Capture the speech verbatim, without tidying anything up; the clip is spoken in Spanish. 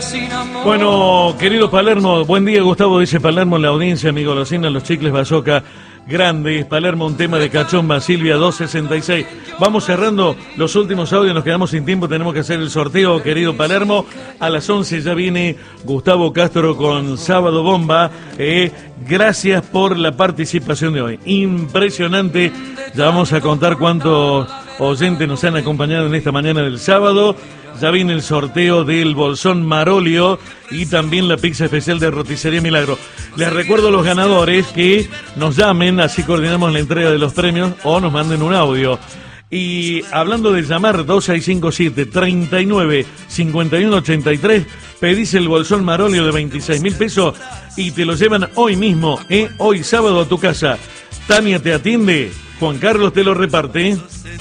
Bueno, querido Palermo, buen día, Gustavo, dice Palermo en la audiencia, mi golosina, los chicles bazooka grandes. Palermo, un tema de Cachomba, Silvia dos sesenta y seis. Vamos cerrando los últimos audios, nos quedamos sin tiempo, tenemos que hacer el sorteo, querido Palermo. A las once ya viene Gustavo Castro con Sábado Bomba. Eh, gracias por la participación de hoy. Impresionante. Ya vamos a contar cuántos oyentes nos han acompañado en esta mañana del sábado. Ya viene el sorteo del bolsón Marolio y también la pizza especial de Roticería Milagro. Les recuerdo a los ganadores que nos llamen, así coordinamos la entrega de los premios, o nos manden un audio. Y hablando de llamar, dos seis cinco siete, treinta y nueve, cincuenta y uno ochenta y tres, pedís el bolsón Marolio de veintiséis mil pesos y te lo llevan hoy mismo, ¿eh? Hoy sábado a tu casa. Tania te atiende, Juan Carlos te lo reparte.